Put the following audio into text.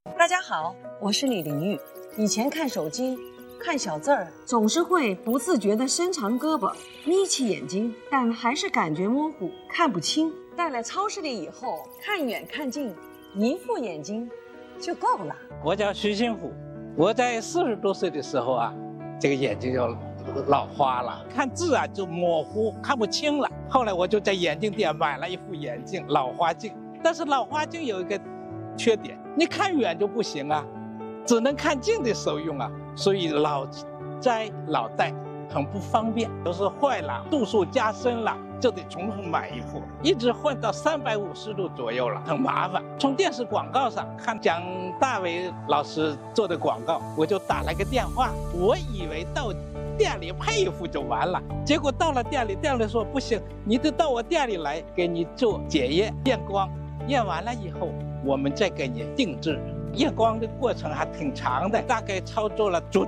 大家好，我是李玲玉。以前看手机看小字儿，总是会不自觉地伸长胳膊，眯起眼睛，但还是感觉模糊，看不清。带来超市里以后，看远看近，一副眼睛就够了。 我叫徐新虎，我在40多岁的时候啊，这个眼睛就老花了，看字啊就模糊，看不清了。后来我就在眼镜店买了一副眼镜，老花镜。但是老花镜有一个缺点，你看远就不行啊，只能看近的时候用啊，所以老摘老戴很不方便，有时候坏了，度数加深了，就得重新买一副，一直换到350度左右了，很麻烦。从电视广告上看蒋大为老师做的广告，我就打了个电话，我以为到店里配一副就完了，结果到了店里，店里说不行，你得到我店里来给你做检验验光，验完了以后我们再给你定制。验光的过程还挺长的，大概操作了